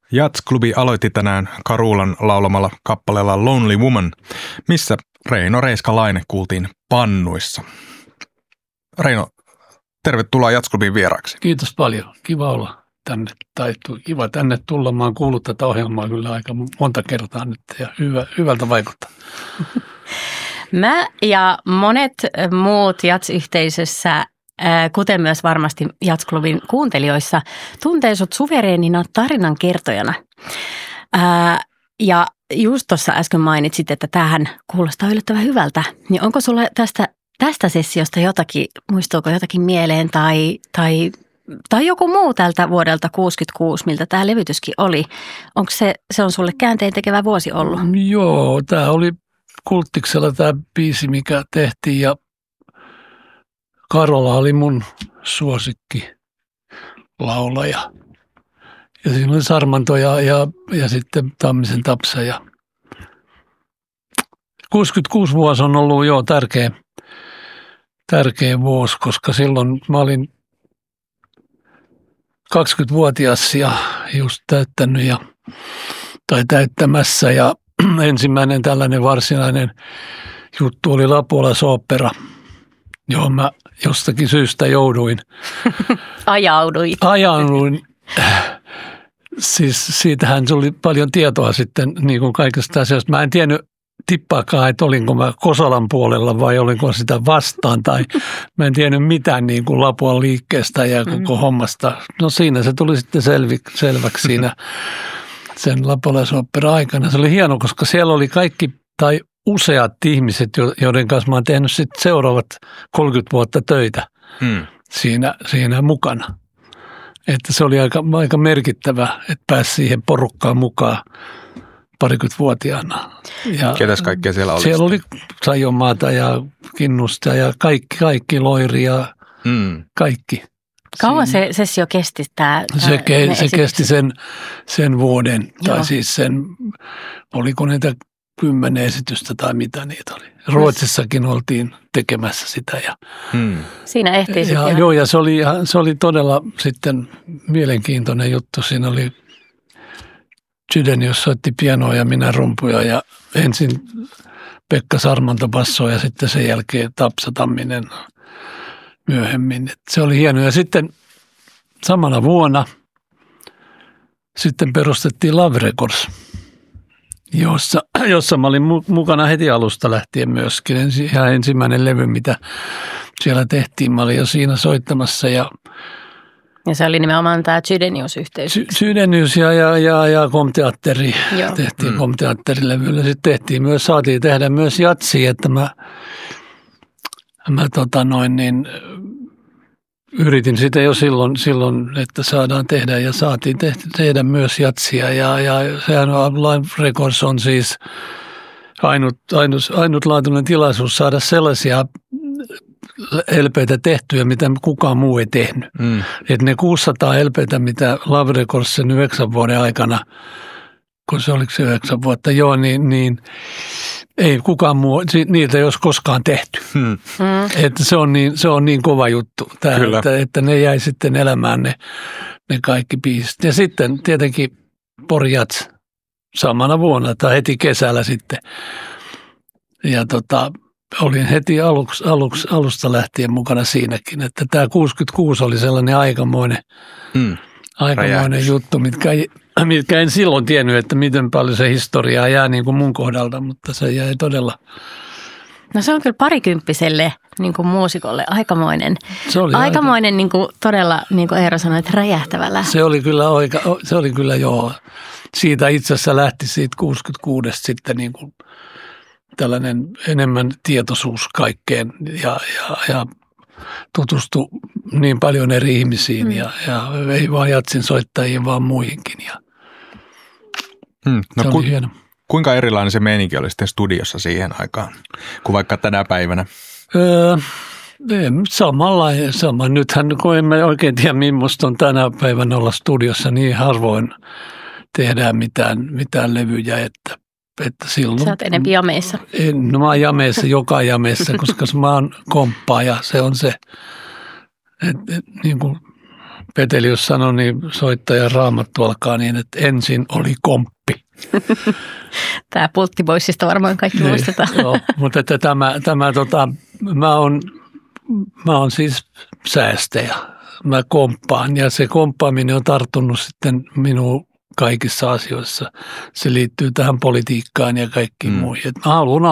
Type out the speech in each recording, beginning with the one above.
Jats-klubi aloitti tänään Carulan laulamalla kappaleella Lonely Woman, missä Reino Reiskalainen kuultiin pannuissa. Reino, tervetuloa Jats-klubin vieraaksi. Kiitos paljon. Kiva olla tänne, tai kiva tänne tulla. Mä oon kuullut tätä ohjelmaa kyllä aika monta kertaa nyt ja hyvältä vaikuttaa. Mä ja monet muut Jats-yhteisössä, kuten myös varmasti Jats-klubin kuuntelijoissa, tuntee sut suvereenina tarinankertojana. Ja just tuossa äsken mainitsit, että tämähän kuulostaa yllättävän hyvältä. Niin onko sulla tästä sessiosta jotakin, muistuuko jotakin mieleen tai joku muu tältä vuodelta 1966, miltä tämä levytyskin oli? Onko se on sulle käänteen tekevä vuosi ollut? Joo, tämä oli Kulttiksella tämä biisi, mikä tehtiin ja Karola oli mun suosikki laulaja. Ja siinä oli Sarmanto ja sitten Tammisen Tapsa. Ja 66 vuosi on ollut jo tärkeä vuosi, koska silloin mä olin 20-vuotias ja just täyttänyt tai täyttämässä ja ensimmäinen tällainen varsinainen juttu oli Lapualaisooppera, johon mä jostakin syystä jouduin. Ajauduin. Siis siitähän tuli paljon tietoa sitten niin kuin kaikesta asioista. Mä en tiennyt tippaakaan, että olinko mä Kosalan puolella vai olinko sitä vastaan. Tai mä en tiennyt mitään niin kuin Lapuan liikkeestä ja koko hommasta. No siinä se tuli sitten selväksi siinä sen Lapualaisooppera aikana. Se oli hieno, koska siellä oli kaikki tai useat ihmiset, joiden kanssa mä oon tehnyt sitten seuraavat 30 vuotta töitä siinä mukana. Että se oli aika merkittävä, että pääsi siihen porukkaan mukaan 20-vuotiaana. Ketäs kaikkea siellä oli? Siellä oli Sajomaata ja Kinnusta ja kaikki Loiri ja kaikki. Kauan se sessio kesti tämä? Se kesti sen vuoden, tai siis oliko niitä 10 esitystä tai mitä niitä oli. Ruotsissakin oltiin tekemässä sitä. Siinä ehtii sitten. Joo, ja se oli todella sitten mielenkiintoinen juttu. Siinä oli Chydenius soitti pianoa ja minä rumpuja ja ensin Pekka Sarmanto bassoa ja sitten sen jälkeen Tapsa Tamminen myöhemmin. Et se oli hieno. Ja sitten samana vuonna sitten perustettiin Love Records, jossa mä olin mukana heti alusta lähtien myöskin. Ihan ensimmäinen levy, mitä siellä tehtiin. Mä olin jo siinä soittamassa. Ja se oli nimenomaan tämä Chydenius-yhteys. Chydenius ja Komteatteri. Tehtiin Komteatterilevyllä. Sitten saatiin tehdä myös jatsia, että mä yritin sitä jo silloin, että saadaan tehdä ja saatiin tehdä myös jatsia ja sehän Live Records on siis ainutlaatuinen tilaisuus saada sellaisia LP:tä tehtyjä, mitä kukaan muu ei tehnyt. Että ne 600 LP:tä, mitä Love Records sen 9 vuoden aikana, kun se oliko se 9 vuotta, niin ei kukaan muu, niitä ei olisi koskaan tehty. Että se on niin kova juttu, että ne jäi sitten elämään ne kaikki biisit. Ja sitten tietenkin Pori Jats samana vuonna tai heti kesällä sitten. Ja olin heti alusta lähtien mukana siinäkin, että tämä 66 oli sellainen aikamoinen juttu, mitkä en silloin tiennyt, että miten paljon se historiaa jää niin kuin mun kohdalta, mutta se jäi todella. No se on kyllä parikymppiselle niin kuin muusikolle aikamoinen niin kuin todella, niin kuin Eero sanoi, että räjähtävällä. Se oli kyllä joo. Siitä itse asiassa lähti siitä 66 sitten niin kuin tällainen enemmän tietoisuus kaikkeen ja tutustui niin paljon eri ihmisiin ja ei vaan jatsin soittajiin, vaan muihinkin. No, se oli hieno. Kuinka erilainen se meininki oli sitten studiossa siihen aikaan, kuin vaikka tänä päivänä? Samanlainen. Nythän kun emme oikein tiedä, millaista on tänä päivänä olla studiossa, niin harvoin tehdään mitään levyjä, että silloin. Sä oot enemmän jameissa. No mä oon jameissa, joka jameissa, koska mä oon komppaa ja se on se, niin kuin Petelius sanoi, niin soittajan Raamattu alkaa niin, että ensin oli komppi. Tämä Pulttiboysista varmaan kaikki muistetaan. Joo, mutta että mä oon siis säästäjä. Mä komppaan ja se komppaaminen on tarttunut sitten minuun kaikissa asioissa. Se liittyy tähän politiikkaan ja kaikkiin muihin. Et mä haluan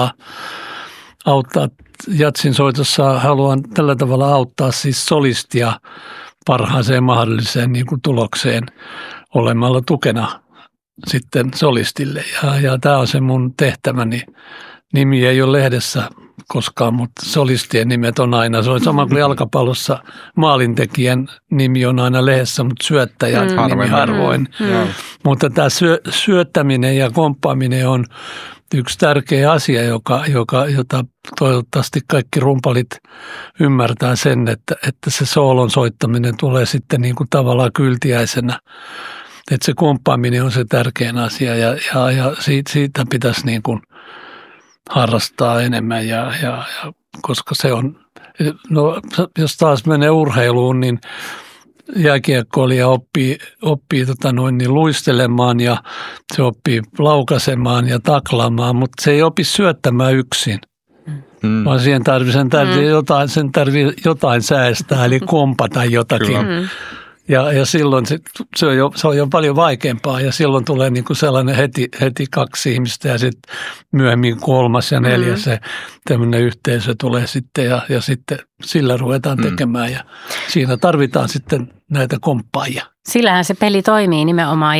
auttaa jatsin soitossa, haluan tällä tavalla auttaa siis solistia parhaaseen mahdolliseen niin kuin tulokseen olemalla tukena sitten solistille. Ja tämä on se mun tehtäväni. Nimi ei ole lehdessä koskaan, mutta solistien nimet on aina. Se on sama kuin jalkapallossa maalintekijän nimi on aina lehdessä, mutta syöttäjän nimi harvoin. Mutta tämä syöttäminen ja komppaaminen on yksi tärkeä asia, jota toivottavasti kaikki rumpalit ymmärtää sen, että se soolon soittaminen tulee sitten niin kuin tavallaan kyltiäisenä. Että se komppaaminen on se tärkein asia ja siitä pitäisi niin kuin harrastaa enemmän ja koska se on, no jos taas menee urheiluun, niin jääkiekkoilija oppii niin luistelemaan ja se oppii laukaisemaan ja taklaamaan, mutta se ei opi syöttämään yksin. Vaan sen tarvitsee jotain säästää, eli kompata jotakin. Ja silloin se on jo paljon vaikeampaa ja silloin tulee niin kuin sellainen heti kaksi ihmistä ja sitten myöhemmin kolmas ja neljäs se tämmöinen yhteisö tulee sitten ja sitten sillä ruvetaan tekemään ja siinä tarvitaan sitten näitä komppaajia. Sillähän se peli toimii nimenomaan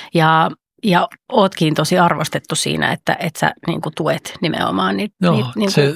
ja ootkin tosi arvostettu siinä, että sä niin kuin tuet nimenomaan. Joo,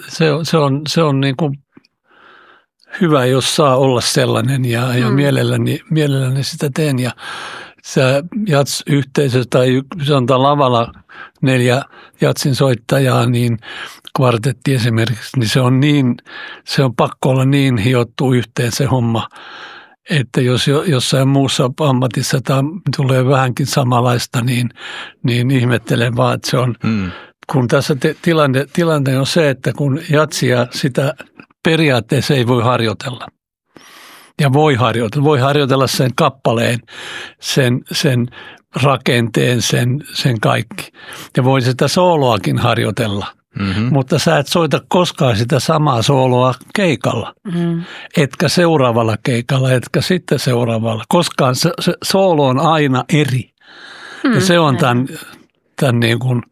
se on niin kuin hyvä, jos saa olla sellainen ja mielelläni sitä teen. Ja se jats-yhteisö tai sanotaan lavalla 4 jatsin soittajaa, niin kvartetti esimerkiksi, niin se on pakko olla niin hiottu yhteen se homma, että jos jossain muussa ammatissa tulee vähänkin samanlaista, niin ihmettelen vaan, että se on, kun tässä tilanne on se, että kun jatsia sitä periaatteessa ei voi harjoitella. Ja voi harjoitella sen kappaleen, sen rakenteen, sen kaikki. Ja voi sitä sooloakin harjoitella. Mutta sä et soita koskaan sitä samaa sooloa keikalla. Etkä seuraavalla keikalla, etkä sitten seuraavalla. Koskaan se soolo on aina eri. Ja se on tämän niin kuin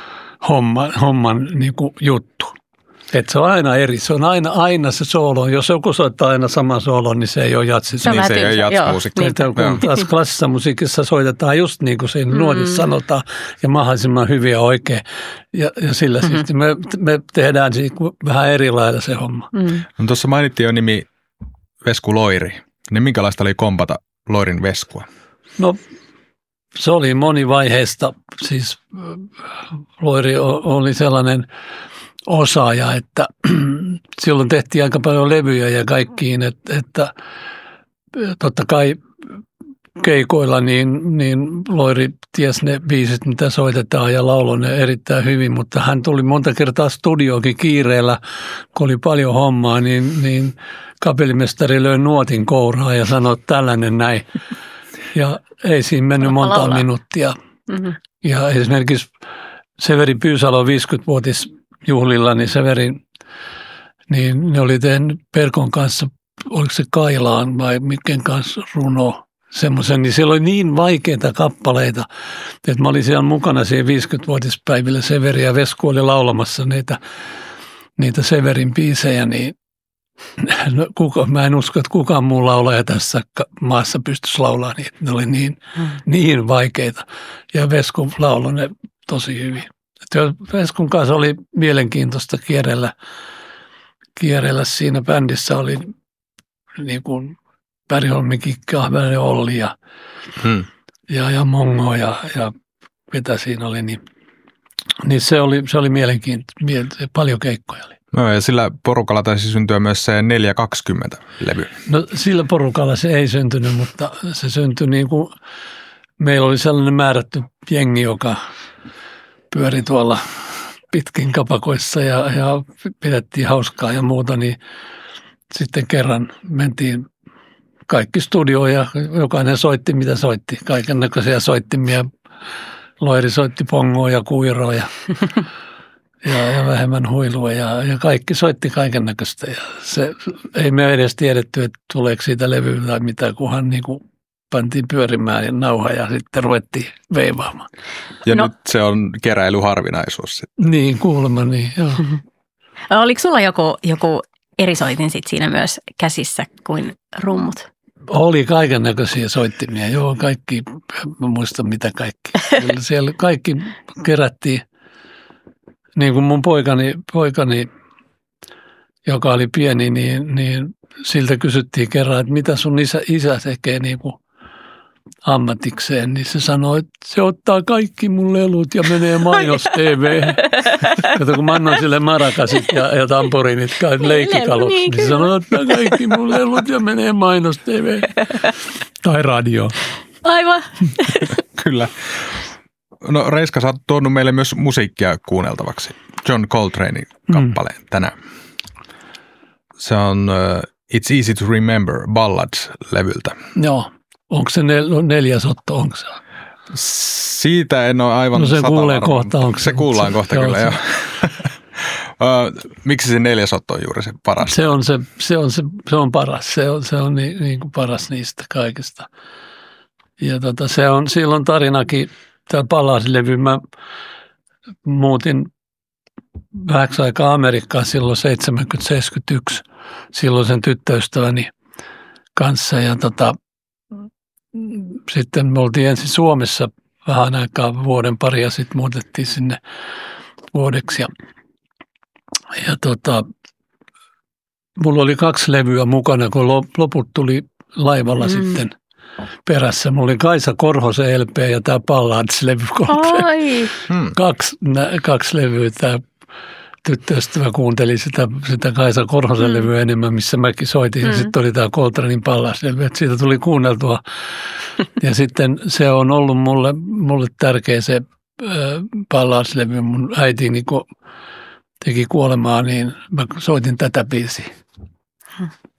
homman niin kuin juttu. Että se on aina eri. Se on aina se soolo. Jos joku soittaa aina saman soolon, niin se ei ole jatsi. Niin se ei ole jatsmuusikko. Kun taas klassisessa musiikissa soitetaan just niin kuin siinä nuotissa sanotaan ja mahdollisimman hyvin ja oikein. Ja sillä sitten me tehdään vähän eri lailla se homma. No, tuossa mainittiin jo nimi Vesku Loiri. Niin minkälaista oli kompata Loirin Veskua? No se oli monivaiheista. Siis Loiri oli sellainen osaaja, että silloin tehtiin aika paljon levyjä ja kaikkiin, että totta kai keikoilla niin Loiri ties ne biisit, mitä soitetaan ja lauloi ne erittäin hyvin, mutta hän tuli monta kertaa studioonkin kiireellä, kun oli paljon hommaa, niin kapellimestari löi nuotin kouraa ja sanoi tällainen näin. Ja ei siinä mennyt monta minuuttia. Ja esimerkiksi Severi Pyysalo 50-vuotisjuhlilla, niin Severin, niin ne oli tehnyt Perkon kanssa, oliko se Kailaan vai Mikken kanssa runo, semmoisen, niin siellä oli niin vaikeita kappaleita, että mä olin siellä mukana siihen 50-vuotispäivillä. Severi ja Vesku oli laulamassa niitä Severin biisejä, niin mä en usko, että kukaan muu laulaja tässä maassa pystyisi laulamaan niitä. Ne oli niin vaikeita ja Vesku lauloi ne tosi hyvin. Veskun kanssa oli mielenkiintoista kierrellä siinä bändissä oli niin kuin Bergholm, Kikki, Ahveren Olli ja Mongo ja mitä siinä oli, niin se oli mielenkiintoista, paljon keikkoja oli. No ja sillä porukalla taisi syntyä myös se 420-levy. No sillä porukalla se ei syntynyt, mutta se syntyi niin kuin, meillä oli sellainen määrätty jengi, joka pyöri tuolla pitkin kapakoissa ja pidettiin hauskaa ja muuta, niin sitten kerran mentiin kaikki studio ja jokainen soitti mitä soitti. Kaiken näköisiä soittimia. Loiri soitti pongoa ja kuiroa ja vähemmän huilua ja kaikki soitti kaiken näköistä. Ja ei me edes tiedetty, että tuleeko siitä levyä tai mitä, kunhan niin kuin pantiin pyörimään ja nauha ja sitten ruvettiin veivaamaan. Ja nyt se on keräilyharvinaisuus sitten. Niin, kuulemma niin, joo. Oliko sulla joku eri soitin sit siinä myös käsissä kuin rummut? Oli kaiken näköisiä soittimia, joo, kaikki, mä muistan mitä kaikki. Siellä kaikki kerättiin, niin kuin mun poikani joka oli pieni, niin siltä kysyttiin kerran, että mitä sun isä tekee niin kuin ammatikseen, niin se sanoi, että se ottaa kaikki mun lelut ja menee mainos TV. Kato, kun mä annoin sille marakasit ja tampurinit leikkikaluksi, niin se sanoi, että ottaa kaikki mun lelut ja menee mainos TV. Tai radio. Aivan. Kyllä. No Reiska, sä oot tuonut meille myös musiikkia kuunneltavaksi. John Coltranein kappaleen tänään. Se on It's Easy to Remember Ballads-levyltä. Joo. Onko se neljäs otto, onko se? Siitä en ole aivan se kuulee kohta, onko se? Kuullaan kohta kyllä, joo. Miksi se neljäs otto on juuri se paras? Se on paras. Se on niin kuin paras niistä kaikista. Ja silloin tarinakin, tämä Balladslevy, mä muutin vähäksi aikaa Amerikkaan silloin 70-71 silloisen tyttöystäväni kanssa ja sitten me oltiin ensin Suomessa vähän aikaa vuoden pari ja sitten muutettiin sinne vuodeksi. Ja mulla oli 2 levyä mukana, kun loput tuli laivalla sitten perässä. Mulla oli Kaisa Korhosen LP ja tämä Ballads-levy. Kaksi levyä. Tämä tyttöystävä kuunteli sitä Kaisa Korhosen levyä enemmän, missä mäkin soitin. Ja sitten oli tämä Coltranein Ballads-levy, että siitä tuli kuunneltua. Ja sitten se on ollut mulle tärkeä se Ballads-levy. Mun äiti niin kun teki kuolemaa, niin mä soitin tätä biisiä.